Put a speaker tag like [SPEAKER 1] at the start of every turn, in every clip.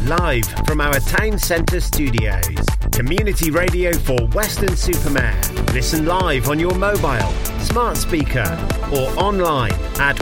[SPEAKER 1] live from our town centre studios. Community radio for Weston-super-Mare. Listen live on your mobile, smart speaker or online at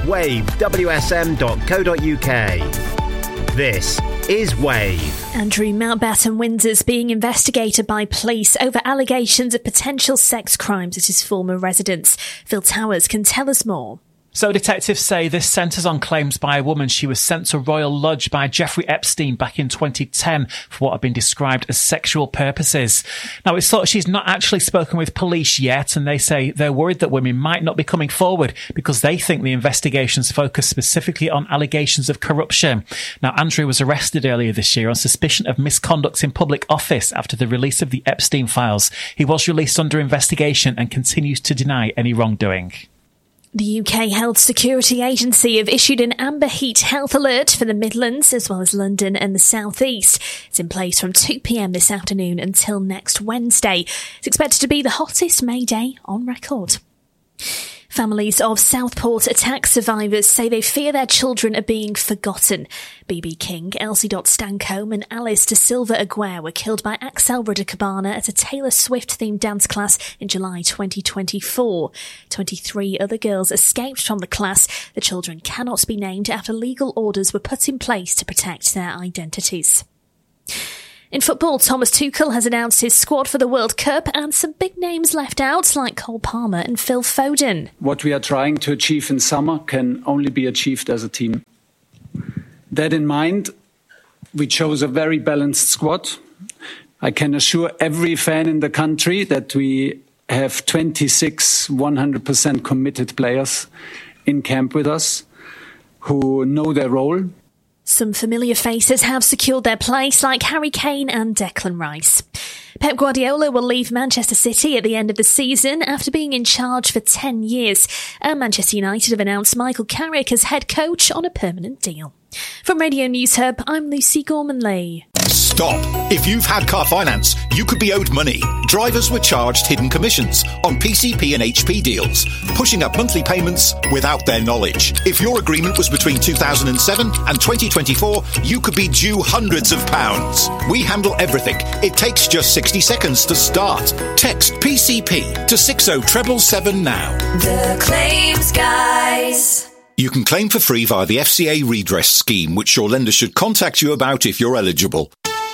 [SPEAKER 1] wavewsm.co.uk. This is Wave.
[SPEAKER 2] Andrew Mountbatten Windsor's being investigated by police over allegations of potential sex crimes at his former residence. Phil Towers can tell us more.
[SPEAKER 3] So detectives say this centres on claims by a woman she was sent to Royal Lodge by Jeffrey Epstein back in 2010 for what have been described as sexual purposes. Now, it's thought she's not actually spoken with police yet, and they say they're worried that women might not be coming forward because they think the investigations focus specifically on allegations of corruption. Now, Andrew was arrested earlier this year on suspicion of misconduct in public office after the release of the Epstein files. He was released under investigation and continues to deny any wrongdoing.
[SPEAKER 2] The UK Health Security Agency have issued an amber heat health alert for the Midlands as well as London and the South East. It's in place from 2 p.m. this afternoon until next Wednesday. It's expected to be the hottest May day on record. Families of Southport attack survivors say they fear their children are being forgotten. BB King, Elsie Stancombe and Alice De Silva Aguirre were killed by Axel Rudder Cabana at a Taylor Swift-themed dance class in July 2024. 23 other girls escaped from the class. The children cannot be named after legal orders were put in place to protect their identities. In football, Thomas Tuchel has announced his squad for the World Cup and some big names left out like Cole Palmer and Phil Foden.
[SPEAKER 4] What we are trying to achieve in summer can only be achieved as a team. That in mind, we chose a very balanced squad. I can assure every fan in the country that we have 26 100% committed players in camp with us who know their role.
[SPEAKER 2] Some familiar faces have secured their place, like Harry Kane and Declan Rice. Pep Guardiola will leave Manchester City at the end of the season after being in charge for 10 years. And Manchester United have announced Michael Carrick as head coach on a permanent deal. From Radio News Hub, I'm Lucy Gorman-Lee.
[SPEAKER 5] Stop. If you've had car finance, you could be owed money. Drivers were charged hidden commissions on PCP and HP deals, pushing up monthly payments without their knowledge. If your agreement was between 2007 and 2024, you could be due hundreds of pounds. We handle everything. It takes just 60 seconds to start. Text PCP to 60777 now.
[SPEAKER 6] The Claims Guys.
[SPEAKER 5] You can claim for free via the FCA redress scheme, which your lender should contact you about if you're eligible.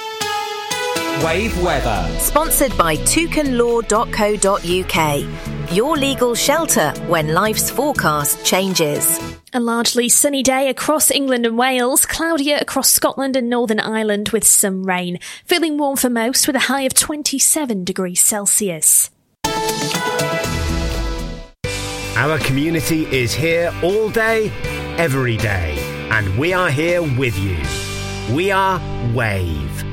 [SPEAKER 7] Wave weather.
[SPEAKER 6] Sponsored by toucanlaw.co.uk. Your legal shelter when life's forecast changes.
[SPEAKER 2] A largely sunny day across England and Wales, cloudier across Scotland and Northern Ireland with some rain. Feeling warm for most with a high of 27 degrees Celsius.
[SPEAKER 1] Our community is here all day, every day, and we are here with you. We are Wave.